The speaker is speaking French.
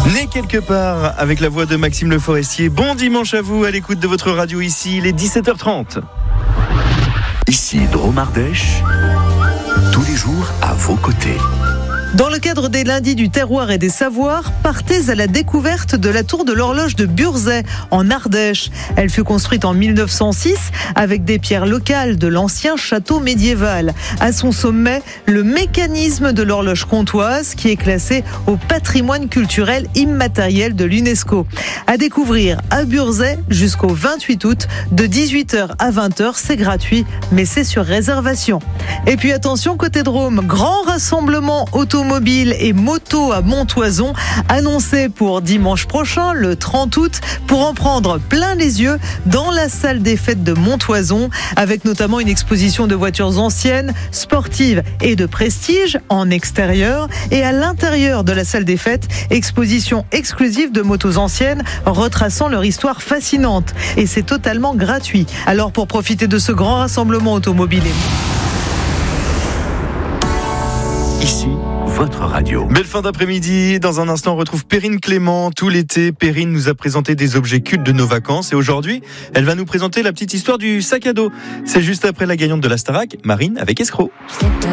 Né quelque part avec la voix de Maxime Le Forestier. Bon dimanche à vous à l'écoute de votre radio ici, il est 17h30. Ici Drôme Ardèche, tous les jours à vos côtés. Dans le cadre des lundis du terroir et des savoirs, partez à la découverte de la tour de l'horloge de Burzet, en Ardèche. Elle fut construite en 1906 avec des pierres locales de l'ancien château médiéval. À son sommet, le mécanisme de l'horloge comtoise qui est classé au patrimoine culturel immatériel de l'UNESCO. À découvrir à Burzet jusqu'au 28 août, de 18h à 20h, c'est gratuit, mais c'est sur réservation. Et puis attention, côté Drôme, grand rassemblement automobile et moto à Montoison, annoncé pour dimanche prochain, le 30 août, pour en prendre plein les yeux dans la salle des fêtes de Montoison, avec notamment une exposition de voitures anciennes, sportives et de prestige en extérieur, et à l'intérieur de la salle des fêtes, exposition exclusive de motos anciennes retraçant leur histoire fascinante. Et c'est totalement gratuit. Alors pour profiter de ce grand rassemblement automobile, Ici, votre radio. Belle fin d'après-midi. Dans un instant, on retrouve Perrine Clément. Tout l'été, Perrine nous a présenté des objets cultes de nos vacances. Et aujourd'hui, elle va nous présenter la petite histoire du sac à dos. C'est juste après la gagnante de la Starac, Marine avec Escroc.